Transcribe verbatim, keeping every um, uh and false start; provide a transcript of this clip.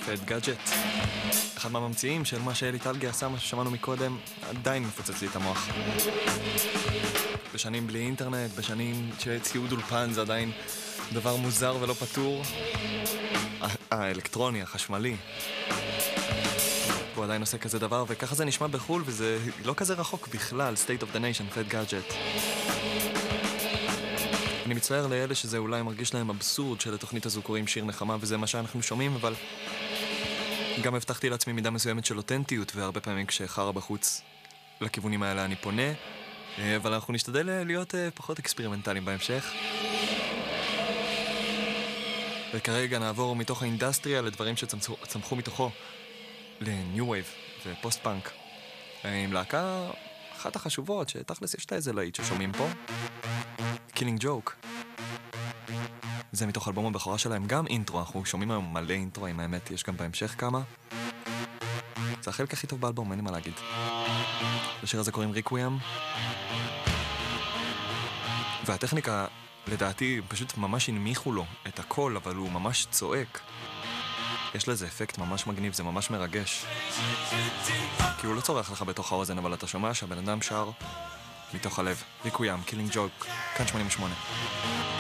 פט גאדג'ט. אחד מהממציאים של מה שאלי טלגי עשה, מה ששמענו מקודם, עדיין מפוצץ לי את המוח. בשנים בלי אינטרנט, בשנים שציוד אולפן זה עדיין דבר מוזר ולא פתור. האלקטרוני, החשמלי. הוא עדיין עושה כזה דבר, וככה זה נשמע בחול, וזה לא כזה רחוק בכלל. State of the Nation, פט גאדג'ט. אני מצטער לאלה שזה אולי מרגיש להם אבסורד שלתוכנית הזו קוראים שיר נחמה, וזה מה שאנחנו שומעים, אבל גם הבטחתי לעצמי מידה מסוימת של אותנטיות, והרבה פעמים כשחרה בחוץ לכיוונים האלה אני פונה, אבל אנחנו נשתדל להיות פחות אקספרימנטליים בהמשך. וכרגע נעבור מתוך האינדסטריה לדברים שצמחו מתוכו לניו וייב ופוסט פאנק, עם להקה אחת החשובות שתכלס יש לה איזה להיט ששומעים פה, Killing Joke. זה מתוך אלבום הבכורה שלהם, גם אינטרו, אנחנו שומעים היום מלא אינטרו, עם האמת יש גם בהמשך כמה. זה החלק הכי טוב באלבום, אין לי מה להגיד. לשיר הזה קוראים ריקוויאם, והטכניקה לדעתי פשוט ממש הנמיכו לו את הכל, אבל הוא ממש צועק. יש לזה אפקט ממש מגניב, זה ממש מרגש, כי הוא לא צורח לך בתוך האוזן, אבל אתה שומע שהבן אדם שר מתוך הלב. ריקוויאם, Killing Joke, כאן שמונים ושמונה.